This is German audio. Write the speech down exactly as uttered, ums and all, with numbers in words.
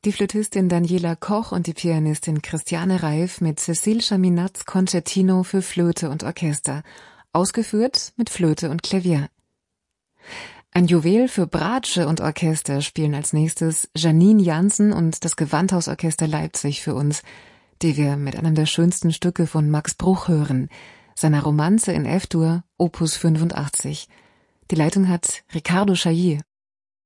Die Flötistin Daniela Koch und die Pianistin Christiane Reif mit Cécile Chaminats Concertino für Flöte und Orchester, ausgeführt mit Flöte und Klavier. Ein Juwel für Bratsche und Orchester spielen als nächstes Janine Jansen und das Gewandhausorchester Leipzig für uns, die wir mit einem der schönsten Stücke von Max Bruch hören, seiner Romanze in F-Dur, Opus fünfundachtzig. Die Leitung hat Ricardo Chailly.